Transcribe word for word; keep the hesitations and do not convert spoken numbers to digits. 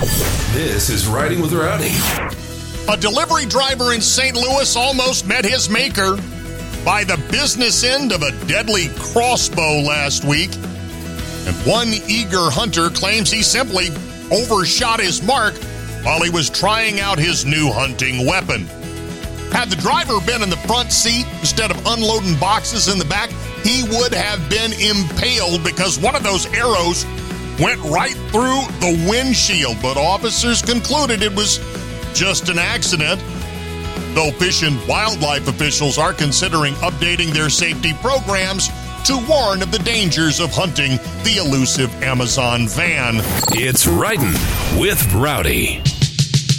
This is Riding with Rowdy. A delivery driver in Saint Louis almost met his maker by the business end of a deadly crossbow last week. And one eager hunter claims he simply overshot his mark while he was trying out his new hunting weapon. Had the driver been in the front seat instead of unloading boxes in the back, he would have been impaled because one of those arrows went right through the windshield. But officers concluded it was just an accident, though Fish and Wildlife officials are considering updating their safety programs to warn of the dangers of hunting the elusive Amazon van. It's Riding with Rowdy.